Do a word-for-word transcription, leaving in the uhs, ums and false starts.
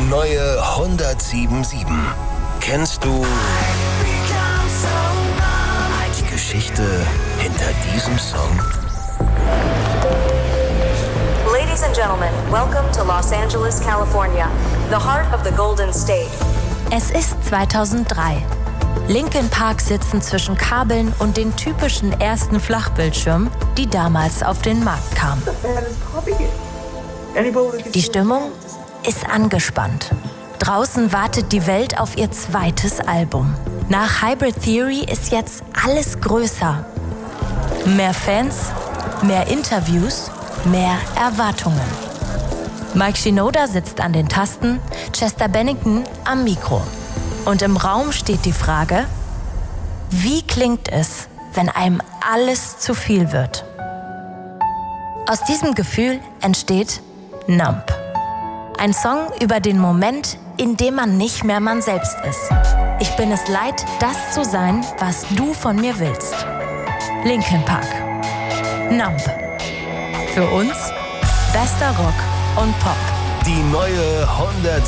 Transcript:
neue hundertsieben Komma sieben. Kennst du die Geschichte hinter diesem Song? Ladies and gentlemen, welcome to Los Angeles, California, the heart of the Golden State. Es ist zweitausenddrei. Linkin Park sitzen zwischen Kabeln und den typischen ersten Flachbildschirmen, die damals auf den Markt kamen. Die Stimmung ist angespannt. Draußen wartet die Welt auf ihr zweites Album. Nach Hybrid Theory ist jetzt alles größer. Mehr Fans, mehr Interviews, mehr Erwartungen. Mike Shinoda sitzt an den Tasten, Chester Bennington am Mikro. Und im Raum steht die Frage, wie klingt es, wenn einem alles zu viel wird? Aus diesem Gefühl entsteht Numb. Ein Song über den Moment, in dem man nicht mehr man selbst ist. Ich bin es leid, das zu sein, was du von mir willst. Linkin Park. Numb. Für uns bester Rock und Pop. Die neue hundertsieben